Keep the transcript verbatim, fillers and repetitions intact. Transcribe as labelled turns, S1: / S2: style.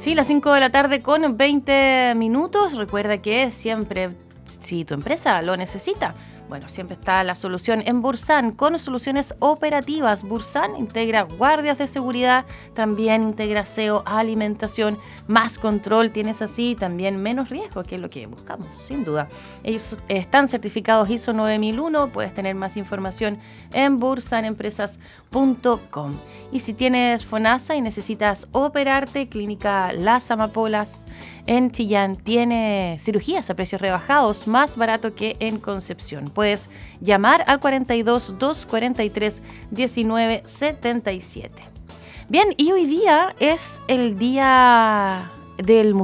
S1: Sí, las cinco de la tarde con veinte minutos. Recuerda que siempre, si tu empresa lo necesita, bueno, siempre está la solución en Bursan con soluciones operativas. Bursan integra guardias de seguridad, también integra S E O, alimentación, más control. Tienes así también menos riesgo, que es lo que buscamos, sin duda. Ellos están certificados I S O nueve mil uno. Puedes tener más información en bursan empresas punto com. Y si tienes FONASA y necesitas operarte, Clínica Las Amapolas en Chillán tiene cirugías a precios rebajados, más barato que en Concepción. Puedes llamar al cuarenta y dos, doscientos cuarenta y tres, diecinueve setenta y siete. Bien, y hoy día es el día del